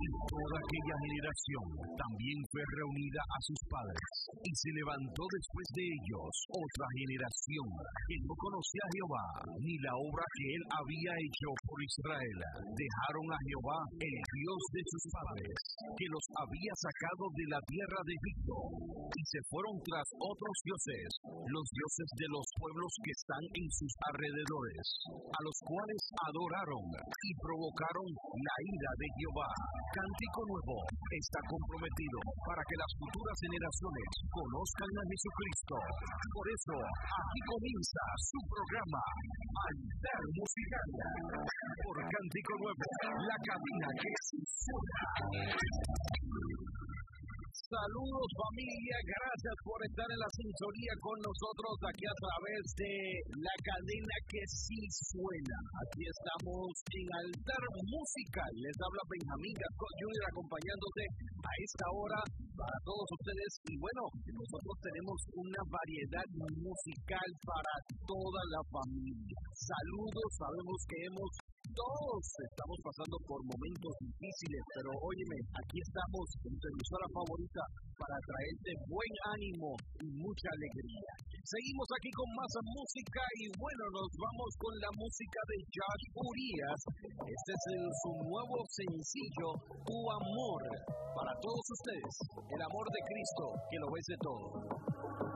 Y toda aquella generación también fue reunida a sus padres, y se levantó después de ellos otra generación que no conocía a Jehová, ni la obra que él había hecho por Israel. Dejaron a Jehová, el Dios de sus padres, que los había sacado de la tierra de Egipto, y se fueron tras otros dioses, los dioses de los pueblos que están en sus alrededores, a los cuales adoraron y provocaron la ira de Jehová. Cántico Nuevo está comprometido para que las futuras generaciones conozcan a Jesucristo. Por eso, aquí comienza su programa, Altar Musical, por Cántico Nuevo, la cabina que suena. Saludos familia, gracias por estar en la sintonía con nosotros aquí a través de la cadena que sí suena. Aquí estamos en Altar Musical. Les habla Benjamín Gascón Jr. acompañándote a esta hora para todos ustedes. Y bueno, nosotros tenemos una variedad musical para toda la familia. Saludos, sabemos que todos estamos pasando por momentos difíciles, pero óyeme, aquí estamos en tu emisora favorita para traerte buen ánimo y mucha alegría. Seguimos aquí con más música y bueno, nos vamos con la música de Josh Urías. Este es su nuevo sencillo, Tu Amor. Para todos ustedes, el amor de Cristo que lo vence todo.